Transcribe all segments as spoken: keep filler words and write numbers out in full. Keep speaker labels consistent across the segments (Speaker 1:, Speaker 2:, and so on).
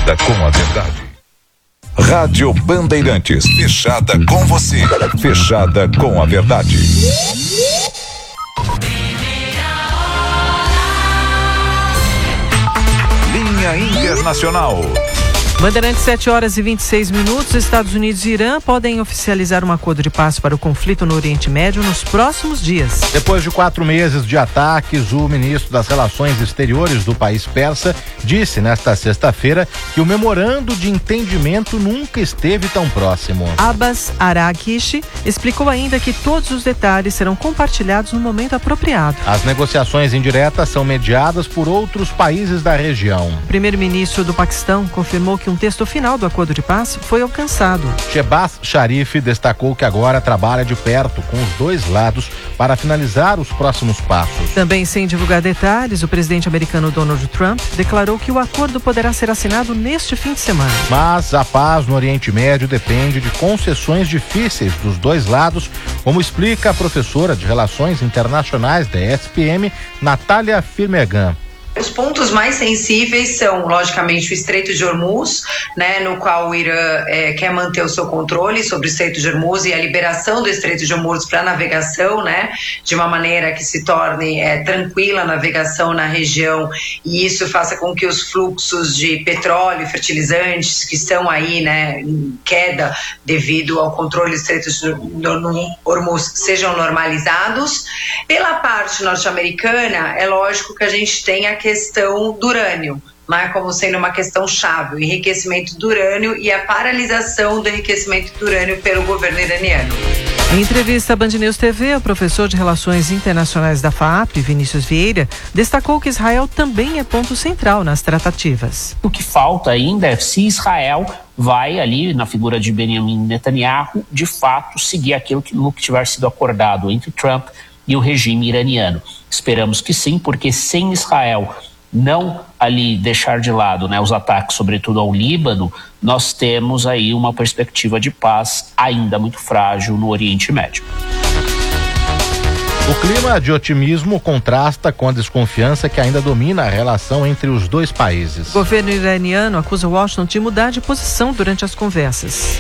Speaker 1: Fechada com a verdade. Rádio Bandeirantes, fechada com você, fechada com a verdade. Linha Internacional.
Speaker 2: Bandeirantes, sete horas e vinte e seis minutos. Estados Unidos e Irã podem oficializar um acordo de paz para o conflito no Oriente Médio nos próximos dias.
Speaker 3: Depois de quatro meses de ataques, o ministro das Relações Exteriores do país persa disse nesta sexta-feira que o memorando de entendimento nunca esteve tão próximo.
Speaker 2: Abbas Araghchi explicou ainda que todos os detalhes serão compartilhados no momento apropriado.
Speaker 3: As negociações indiretas são mediadas por outros países da região.
Speaker 2: O primeiro-ministro do Paquistão confirmou que um texto final do acordo de paz foi alcançado.
Speaker 3: Shehbaz Sharif destacou que agora trabalha de perto com os dois lados para finalizar os próximos passos.
Speaker 2: Também sem divulgar detalhes, o presidente americano Donald Trump declarou que o acordo poderá ser assinado neste fim de semana.
Speaker 3: Mas a paz no Oriente Médio depende de concessões difíceis dos dois lados, como explica a professora de Relações Internacionais da E S P M, Natália Firmegan.
Speaker 4: Os pontos mais sensíveis são, logicamente, o Estreito de Hormuz, né, no qual o Irã é, quer manter o seu controle sobre o Estreito de Hormuz e a liberação do Estreito de Hormuz para navegação, né, de uma maneira que se torne é, tranquila a navegação na região, e isso faça com que os fluxos de petróleo e fertilizantes que estão aí, né, em queda devido ao controle do Estreito de Hormuz sejam normalizados. Pela parte norte-americana, é lógico que a gente tem a questão do urânio, né, como sendo uma questão chave, o enriquecimento do urânio e a paralisação do enriquecimento do urânio pelo governo iraniano.
Speaker 2: Em entrevista à Band News T V, o professor de Relações Internacionais da F A A P, Vinícius Vieira, destacou que Israel também é ponto central nas tratativas.
Speaker 5: O que falta ainda é se Israel vai ali, na figura de Benjamin Netanyahu, de fato seguir aquilo que, que tiver sido acordado entre Trump e o regime iraniano. Esperamos que sim, porque sem Israel não ali deixar de lado, né, os ataques, sobretudo ao Líbano, nós temos aí uma perspectiva de paz ainda muito frágil no Oriente Médio.
Speaker 3: O clima de otimismo contrasta com a desconfiança que ainda domina a relação entre os dois países.
Speaker 2: O governo iraniano acusa Washington de mudar de posição durante as conversas.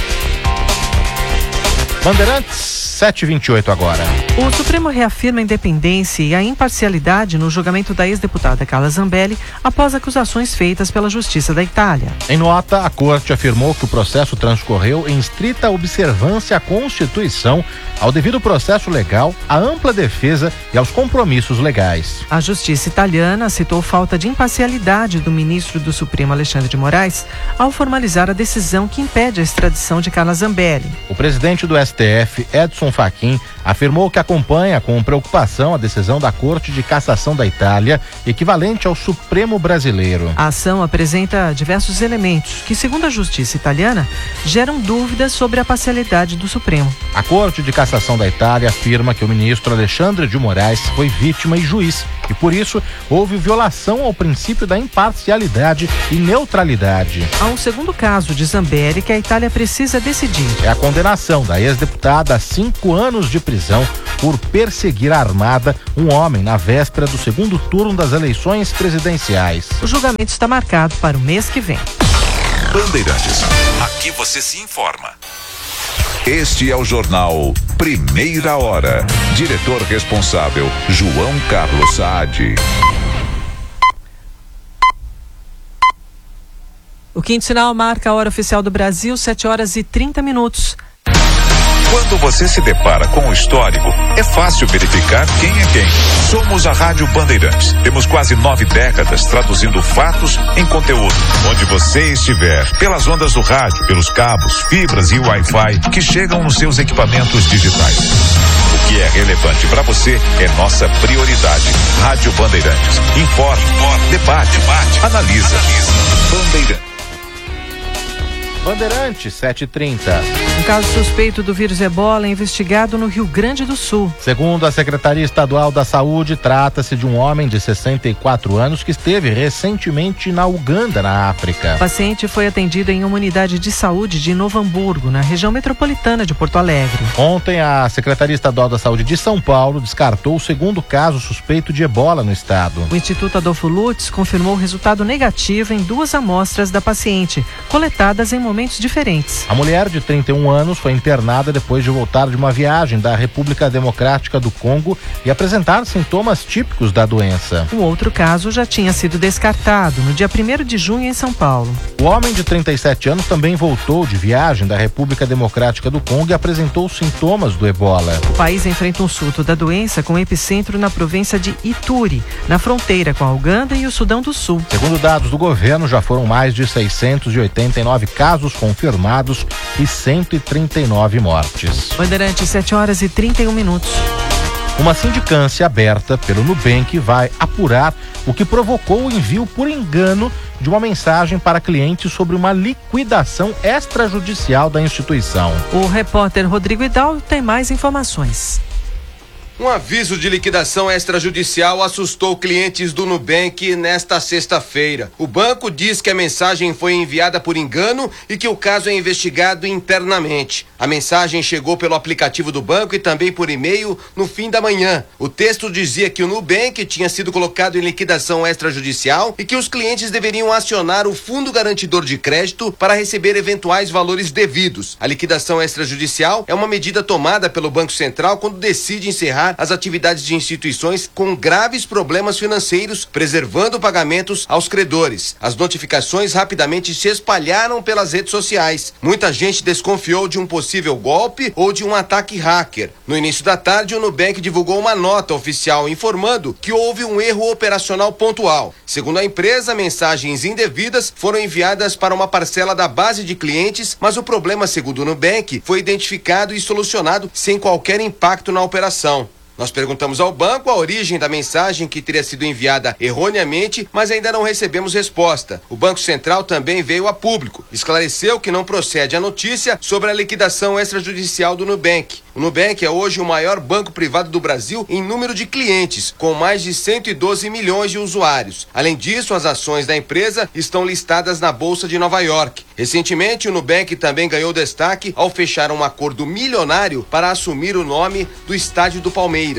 Speaker 3: Bandeirantes, sete e vinte e oito agora.
Speaker 2: O Supremo reafirma a independência e a imparcialidade no julgamento da ex-deputada Carla Zambelli após acusações feitas pela Justiça da Itália.
Speaker 3: Em nota, a Corte afirmou que o processo transcorreu em estrita observância à Constituição, ao devido processo legal, à ampla defesa e aos compromissos legais.
Speaker 2: A Justiça italiana citou falta de imparcialidade do ministro do Supremo Alexandre de Moraes ao formalizar a decisão que impede a extradição de Carla Zambelli.
Speaker 3: O presidente do S T F, Edson Fachin, afirmou que acompanha com preocupação a decisão da Corte de Cassação da Itália, equivalente ao Supremo brasileiro.
Speaker 2: A ação apresenta diversos elementos que, segundo a Justiça italiana, geram dúvidas sobre a parcialidade do Supremo.
Speaker 3: A Corte de Cassação da Itália afirma que o ministro Alexandre de Moraes foi vítima e juiz, e por isso houve violação ao princípio da imparcialidade e neutralidade.
Speaker 2: Há um segundo caso de Zambelli que a Itália precisa decidir.
Speaker 3: É a condenação da ex-deputada a cinco anos de prisão por perseguir armada um homem na véspera do segundo turno das eleições presidenciais.
Speaker 2: O julgamento está marcado para o mês que vem.
Speaker 1: Bandeirantes, aqui você se informa. Este é o jornal Primeira Hora. Diretor responsável, João Carlos Saad.
Speaker 2: O quinto sinal marca a hora oficial do Brasil, sete horas e trinta minutos.
Speaker 1: Quando você se depara com o histórico, é fácil verificar quem é quem. Somos a Rádio Bandeirantes. Temos quase nove décadas traduzindo fatos em conteúdo. Onde você estiver, pelas ondas do rádio, pelos cabos, fibras e Wi-Fi que chegam nos seus equipamentos digitais. O que é relevante para você é nossa prioridade. Rádio Bandeirantes. Informa, informa debate, debate, analisa. analisa. Bandeirantes.
Speaker 3: Bandeirantes, sete e trinta.
Speaker 2: Um caso suspeito do vírus ebola é investigado no Rio Grande do Sul.
Speaker 3: Segundo a Secretaria Estadual da Saúde, trata-se de um homem de sessenta e quatro anos que esteve recentemente na Uganda, na África.
Speaker 2: O paciente foi atendido em uma unidade de saúde de Novo Hamburgo, na região metropolitana de Porto Alegre.
Speaker 3: Ontem, a Secretaria Estadual da Saúde de São Paulo descartou o segundo caso suspeito de ebola no estado.
Speaker 2: O Instituto Adolfo Lutz confirmou o resultado negativo em duas amostras da paciente, coletadas em momentos diferentes.
Speaker 3: A mulher de trinta e um anos foi internada depois de voltar de uma viagem da República Democrática do Congo e apresentar sintomas típicos da doença.
Speaker 2: Um outro caso já tinha sido descartado no dia primeiro de junho em São Paulo.
Speaker 3: O homem de trinta e sete anos também voltou de viagem da República Democrática do Congo e apresentou sintomas do ebola.
Speaker 2: O país enfrenta um surto da doença com epicentro na província de Ituri, na fronteira com a Uganda e o Sudão do Sul.
Speaker 3: Segundo dados do governo, já foram mais de seiscentos e oitenta e nove casos confirmados e cento e trinta e nove mortes.
Speaker 2: Bandeirantes, sete horas e trinta e um minutos.
Speaker 3: Uma sindicância aberta pelo Nubank vai apurar o que provocou o envio por engano de uma mensagem para clientes sobre uma liquidação extrajudicial da instituição.
Speaker 2: O repórter Rodrigo Hidalgo tem mais informações.
Speaker 6: Um aviso de liquidação extrajudicial assustou clientes do Nubank nesta sexta-feira. O banco diz que a mensagem foi enviada por engano e que o caso é investigado internamente. A mensagem chegou pelo aplicativo do banco e também por e-mail no fim da manhã. O texto dizia que o Nubank tinha sido colocado em liquidação extrajudicial e que os clientes deveriam acionar o Fundo Garantidor de Crédito para receber eventuais valores devidos. A liquidação extrajudicial é uma medida tomada pelo Banco Central quando decide encerrar as atividades de instituições com graves problemas financeiros, preservando pagamentos aos credores. As notificações rapidamente se espalharam pelas redes sociais. Muita gente desconfiou de um possível golpe ou de um ataque hacker. No início da tarde, o Nubank divulgou uma nota oficial informando que houve um erro operacional pontual. Segundo a empresa, mensagens indevidas foram enviadas para uma parcela da base de clientes, mas o problema, segundo o Nubank, foi identificado e solucionado sem qualquer impacto na operação. Nós perguntamos ao banco a origem da mensagem que teria sido enviada erroneamente, mas ainda não recebemos resposta. O Banco Central também veio a público. Esclareceu que não procede a notícia sobre a liquidação extrajudicial do Nubank. O Nubank é hoje o maior banco privado do Brasil em número de clientes, com mais de cento e doze milhões de usuários. Além disso, as ações da empresa estão listadas na Bolsa de Nova York. Recentemente, o Nubank também ganhou destaque ao fechar um acordo milionário para assumir o nome do estádio do Palmeiras.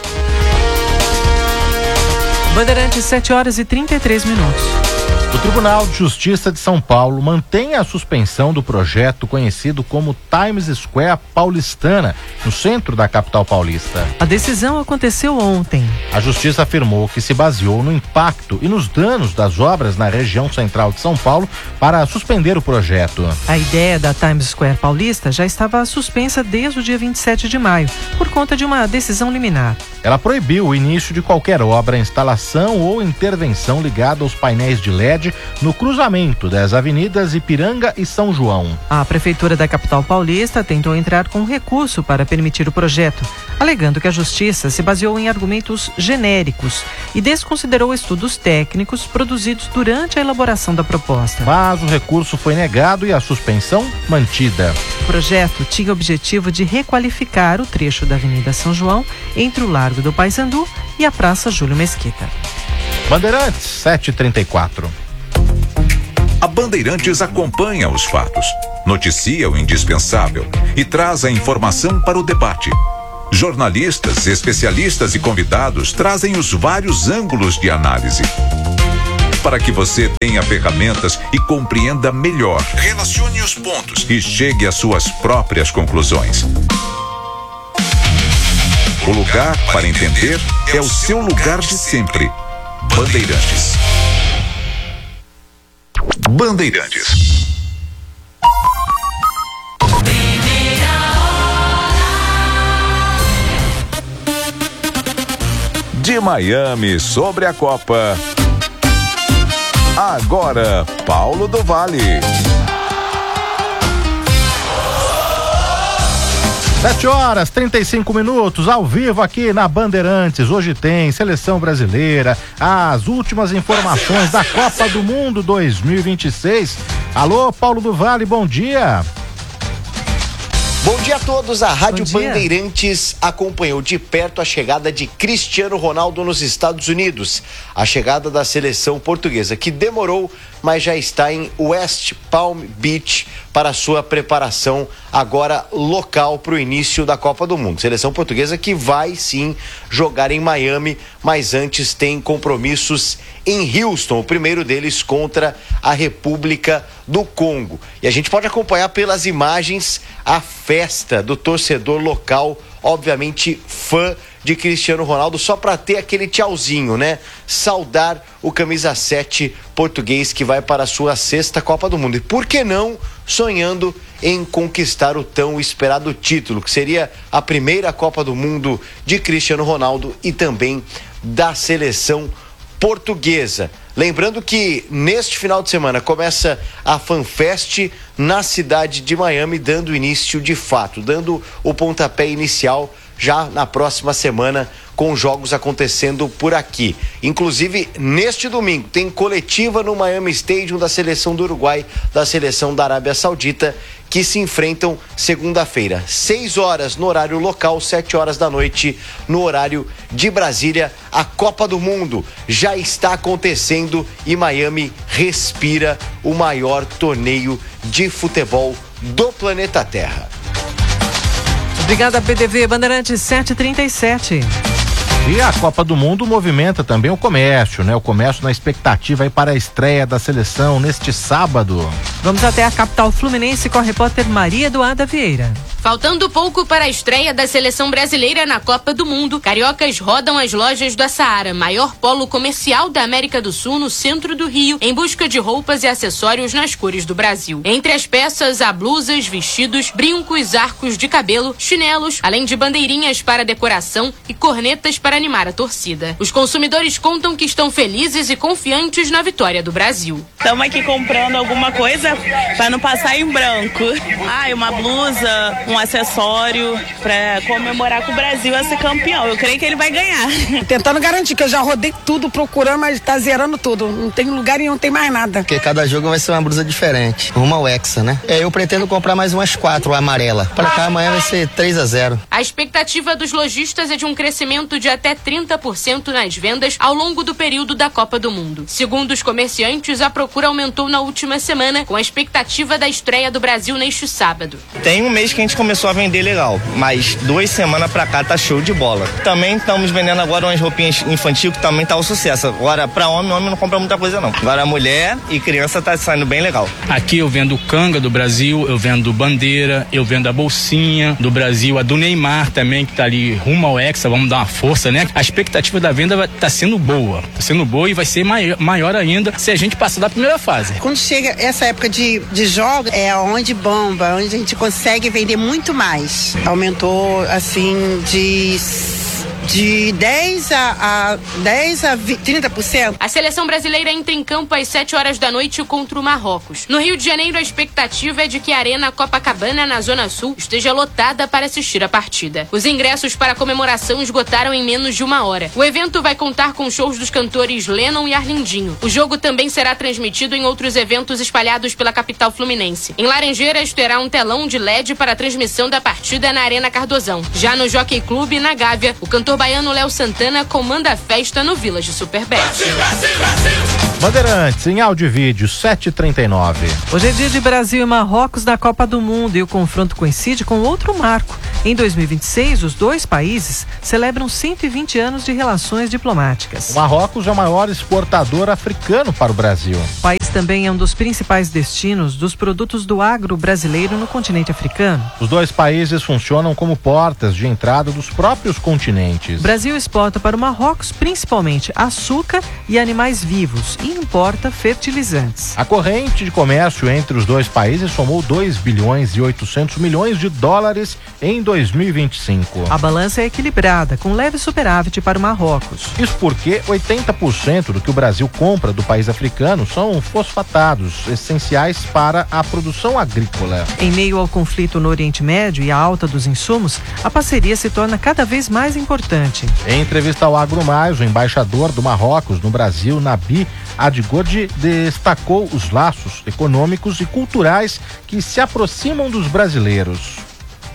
Speaker 2: Bandeirantes, sete horas e trinta e três minutos.
Speaker 3: O Tribunal de Justiça de São Paulo mantém a suspensão do projeto conhecido como Times Square Paulistana, no centro da capital paulista.
Speaker 2: A decisão aconteceu ontem.
Speaker 3: A Justiça afirmou que se baseou no impacto e nos danos das obras na região central de São Paulo para suspender o projeto.
Speaker 2: A ideia da Times Square Paulista já estava suspensa desde o dia vinte e sete de maio, por conta de uma decisão liminar.
Speaker 3: Ela proibiu o início de qualquer obra, instalação ou intervenção ligada aos painéis de L E D no cruzamento das avenidas Ipiranga e São João.
Speaker 2: A Prefeitura da capital paulista tentou entrar com recurso para permitir o projeto, alegando que a Justiça se baseou em argumentos genéricos e desconsiderou estudos técnicos produzidos durante a elaboração da proposta.
Speaker 3: Mas o recurso foi negado e a suspensão mantida.
Speaker 2: O projeto tinha o objetivo de requalificar o trecho da Avenida São João entre o Largo do Paissandu e a Praça Júlio Mesquita.
Speaker 3: Bandeirantes, sete e trinta e quatro.
Speaker 1: A Bandeirantes acompanha os fatos, noticia o indispensável e traz a informação para o debate. Jornalistas, especialistas e convidados trazem os vários ângulos de análise, para que você tenha ferramentas e compreenda melhor. Relacione os pontos e chegue às suas próprias conclusões. O lugar para entender é o seu lugar de sempre. Bandeirantes. Bandeirantes. De Miami sobre a Copa. Agora, Paulo do Vale.
Speaker 3: Sete horas, trinta e cinco minutos, ao vivo aqui na Bandeirantes. Hoje tem Seleção Brasileira, as últimas informações da Copa do Mundo dois mil e vinte e seis. Alô, Paulo do Vale, bom dia.
Speaker 7: Bom dia a todos, a Rádio Bandeirantes acompanhou de perto a chegada de Cristiano Ronaldo nos Estados Unidos. A chegada da seleção portuguesa, que demorou, mas já está em West Palm Beach para sua preparação agora local para o início da Copa do Mundo. Seleção portuguesa que vai sim jogar em Miami, mas antes tem compromissos em Houston, o primeiro deles contra a República do Congo. E a gente pode acompanhar pelas imagens a festa do torcedor local, obviamente fã de Cristiano Ronaldo, só para ter aquele tchauzinho, né? Saudar o camisa sete português que vai para a sua sexta Copa do Mundo. E por que não sonhando em conquistar o tão esperado título, que seria a primeira Copa do Mundo de Cristiano Ronaldo e também da seleção portuguesa. Lembrando que neste final de semana começa a FanFest na cidade de Miami, dando início de fato, dando o pontapé inicial já na próxima semana, com jogos acontecendo por aqui. Inclusive, neste domingo, tem coletiva no Miami Stadium da seleção do Uruguai, da seleção da Arábia Saudita, que se enfrentam segunda-feira, seis horas no horário local, sete horas da noite no horário de Brasília. A Copa do Mundo já está acontecendo e Miami respira o maior torneio de futebol do planeta Terra.
Speaker 2: Obrigada, P D V. Bandeirantes sete e trinta e sete.
Speaker 3: E a Copa do Mundo movimenta também o comércio, né? O comércio na expectativa aí para a estreia da seleção neste sábado.
Speaker 2: Vamos até a capital fluminense com a repórter Maria Eduarda Vieira.
Speaker 8: Faltando pouco para a estreia da seleção brasileira na Copa do Mundo, cariocas rodam as lojas do Saara, maior polo comercial da América do Sul, no centro do Rio, em busca de roupas e acessórios nas cores do Brasil. Entre as peças há blusas, vestidos, brincos, arcos de cabelo, chinelos, além de bandeirinhas para decoração e cornetas para animar a torcida. Os consumidores contam que estão felizes e confiantes na vitória do Brasil.
Speaker 9: Estamos aqui comprando alguma coisa para não passar em branco. Ah, uma blusa, um acessório para comemorar que o Brasil vai ser campeão. Eu creio que ele vai ganhar.
Speaker 10: Tentando garantir, que eu já rodei tudo procurando, mas tá zerando tudo. Não tem lugar e não tem mais nada.
Speaker 11: Porque cada jogo vai ser uma blusa diferente. Uma ao Hexa, né? Eu pretendo comprar mais umas quatro, a amarela. Para cá amanhã vai ser três a zero.
Speaker 8: A expectativa dos lojistas é de um crescimento de até trinta por cento nas vendas ao longo do período da Copa do Mundo. Segundo os comerciantes, a procura aumentou na última semana, com a expectativa da estreia do Brasil neste sábado.
Speaker 12: Tem um mês que a gente começou a vender legal, mas duas semanas pra cá tá show de bola. Também estamos vendendo agora umas roupinhas infantil que também tá um sucesso. Agora, pra homem, homem não compra muita coisa não. Agora, mulher e criança tá saindo bem legal.
Speaker 13: Aqui eu vendo canga do Brasil, eu vendo bandeira, eu vendo a bolsinha do Brasil, a do Neymar também, que tá ali rumo ao Hexa, vamos dar uma força, né? A expectativa da venda vai, tá sendo boa, tá sendo boa e vai ser maior, maior ainda se a gente passar da primeira fase.
Speaker 10: Quando chega essa época de, de jogos, é onde bomba, onde a gente consegue vender muito mais. Aumentou, assim, de... de dez a trinta por cento.
Speaker 8: A seleção brasileira entra em campo às sete horas da noite contra o Marrocos. No Rio de Janeiro, a expectativa é de que a Arena Copacabana, na Zona Sul, esteja lotada para assistir a partida. Os ingressos para a comemoração esgotaram em menos de uma hora. O evento vai contar com shows dos cantores Lennon e Arlindinho. O jogo também será transmitido em outros eventos espalhados pela capital fluminense. Em Laranjeiras, terá um telão de L E D para a transmissão da partida na Arena Cardozão. Já no Jockey Club, na Gávea, o cantor baiano Léo Santana comanda a festa no Village Superbet.
Speaker 3: Bandeirantes, em áudio e vídeo, sete e trinta e nove.
Speaker 2: Hoje é dia de Brasil e Marrocos na Copa do Mundo e o confronto coincide com outro marco. Em dois mil e vinte e seis, os dois países celebram cento e vinte anos de relações diplomáticas.
Speaker 3: O Marrocos é o maior exportador africano para o Brasil.
Speaker 2: O país também é um dos principais destinos dos produtos do agro brasileiro no continente africano.
Speaker 3: Os dois países funcionam como portas de entrada dos próprios continentes.
Speaker 2: O Brasil exporta para o Marrocos principalmente açúcar e animais vivos e importa fertilizantes.
Speaker 3: A corrente de comércio entre os dois países somou dois bilhões e oitocentos milhões de dólares em dois mil e vinte e cinco.
Speaker 2: A balança é equilibrada, com leve superávit para o Marrocos.
Speaker 3: Isso porque oitenta por cento do que o Brasil compra do país africano são fosfatados, essenciais para a produção agrícola.
Speaker 2: Em meio ao conflito no Oriente Médio e à alta dos insumos, a parceria se torna cada vez mais importante.
Speaker 3: Em entrevista ao Agro Mais, o embaixador do Marrocos no Brasil, Nabi Adgodi, destacou os laços econômicos e culturais que se aproximam dos brasileiros.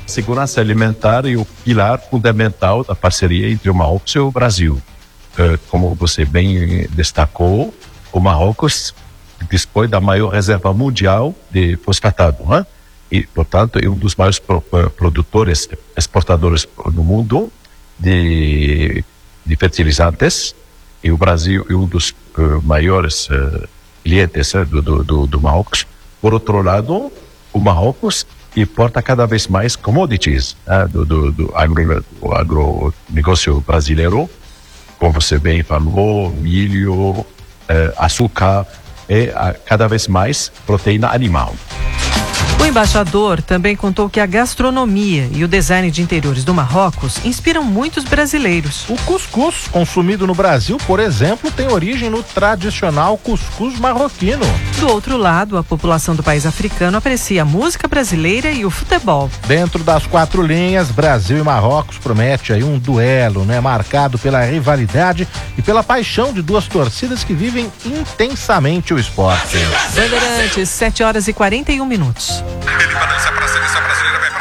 Speaker 14: Segurança alimentar é o pilar fundamental da parceria entre o Marrocos e o Brasil. Uh, como você bem destacou, o Marrocos dispõe da maior reserva mundial de fosfatado, né? E, portanto, é um dos maiores pro, uh, produtores, exportadores no mundo de, de fertilizantes. E o Brasil é um dos uh, maiores uh, clientes uh, do, do, do, do Marrocos. Por outro lado, o Marrocos importa cada vez mais commodities uh, do, do, do, agro, do agronegócio brasileiro, como você bem falou, milho, uh, açúcar e uh, cada vez mais proteína animal.
Speaker 2: O embaixador também contou que a gastronomia e o design de interiores do Marrocos inspiram muitos brasileiros.
Speaker 3: O cuscuz, consumido no Brasil, por exemplo, tem origem no tradicional cuscuz marroquino.
Speaker 2: Do outro lado, a população do país africano aprecia a música brasileira e o futebol.
Speaker 3: Dentro das quatro linhas, Brasil e Marrocos promete aí um duelo, né, marcado pela rivalidade e pela paixão de duas torcidas que vivem intensamente o esporte.
Speaker 2: Bandeirantes, sete horas e quarenta e um minutos.
Speaker 15: Para a seleção brasileira,